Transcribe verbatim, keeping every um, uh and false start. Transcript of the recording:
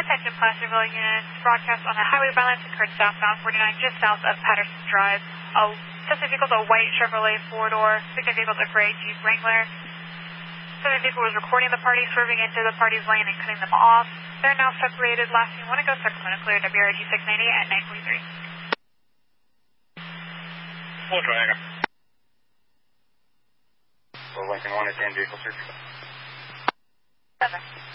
Attention Placerville units, broadcast on a highway violence occurred southbound forty-nine just south of Patterson Drive. A suspect vehicle is a white Chevrolet four-door. Suspect vehicle is a gray Jeep Wrangler. Suspect vehicle was recording the party, swerving into the party's lane and cutting them off. They're now separated. Last seen one to go Sacramento clear W R G six ninety at nine forty-three. Full Triangle. So Lincoln one is in vehicle search. Seven.